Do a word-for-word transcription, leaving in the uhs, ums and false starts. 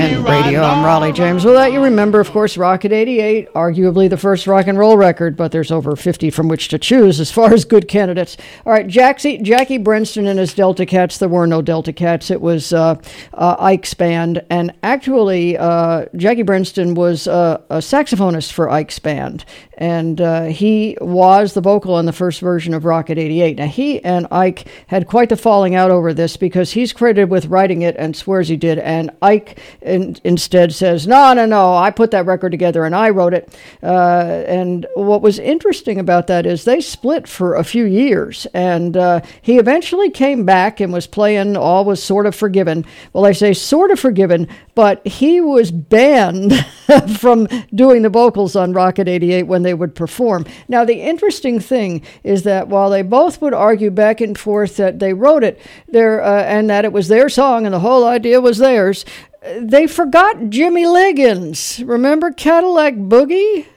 and Radio. I'm Raleigh James. Well, that you remember, of course, Rocket eighty-eight, arguably the first rock and roll record, but there's over fifty from which to choose as far as good candidates. All right, Jackie, Jackie Brenston and his Delta Cats. There were no Delta Cats. It was uh, uh, Ike's band, and actually, uh, Jackie Brenston was uh, a saxophonist for Ike's band, and uh, he was the vocal on the first version of Rocket eighty-eight. Now, he and Ike had quite the falling out over this because he's credited with writing it and swears he did, and Ike in, instead says, no, no, no, I put that record together and I wrote it. Uh, and what was interesting about that is they split for a few years, and uh, he eventually came back and was playing All Was Sort of Forgiven. Well, I say sort of forgiven, but he was banned from doing the vocals on Rocket eighty-eight when they would perform. Now, the interesting thing is that while they both would argue back and forth that they wrote it there uh, and that it was their song and the whole idea was theirs, they forgot Jimmy Liggins. Remember Cadillac Boogie?